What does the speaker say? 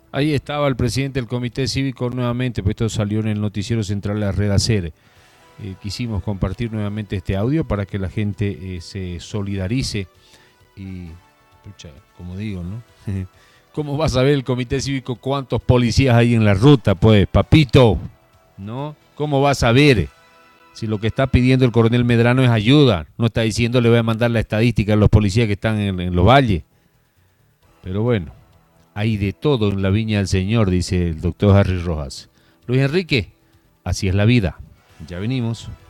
Ahí estaba el presidente del Comité Cívico nuevamente, pues esto salió en el noticiero central de la Red Hacer. Quisimos compartir nuevamente este audio para que la gente se solidarice y, pucha, como digo, ¿no? ¿Cómo va a saber el Comité Cívico cuántos policías hay en la ruta, pues, papito? ¿No? ¿Cómo va a saber? Si lo que está pidiendo el coronel Medrano es ayuda, no está diciendo le voy a mandar la estadística a los policías que están en los valles. Pero bueno, hay de todo en la viña del Señor, dice el doctor Harry Rojas. Luis Enrique, así es la vida. Ya venimos.